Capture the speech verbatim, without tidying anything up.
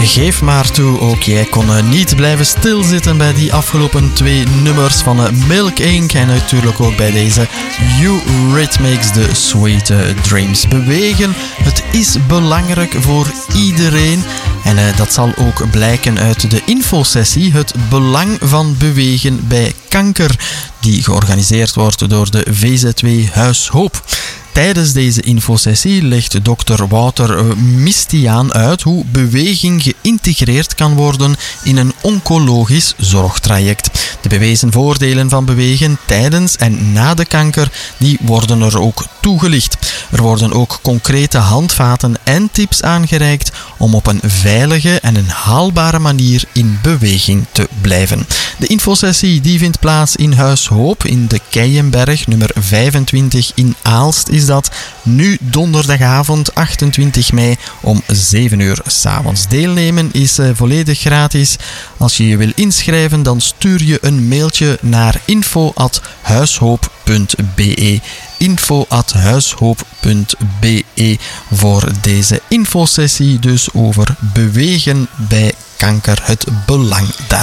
Geef maar toe, ook jij kon niet blijven stilzitten bij die afgelopen twee nummers van Milk Incorporated. En natuurlijk ook bij deze Eurythmics, The Sweet Dreams. Bewegen, het is belangrijk voor iedereen. En uh, dat zal ook blijken uit de infosessie, het belang van bewegen bij kanker, die georganiseerd wordt door de V Z W Huishoop. Tijdens deze infosessie legt dokter Wouter Mistiaan uit hoe beweging geïntegreerd kan worden in een oncologisch zorgtraject. De bewezen voordelen van bewegen tijdens en na de kanker, die worden er ook toegelicht. Er worden ook concrete handvaten en tips aangereikt om op een veilige en een haalbare manier in beweging te blijven. De infosessie die vindt plaats in Huishoop in de Keienberg, nummer vijfentwintig in Aalst is dat. Nu donderdagavond achtentwintig mei om zeven uur 's avonds. Deelnemen is uh, volledig gratis. Als je je wil inschrijven, dan stuur je een mailtje naar info at huishoop punt be. info at huishoop punt be voor deze infosessie dus over bewegen bij kanker, het belang daar.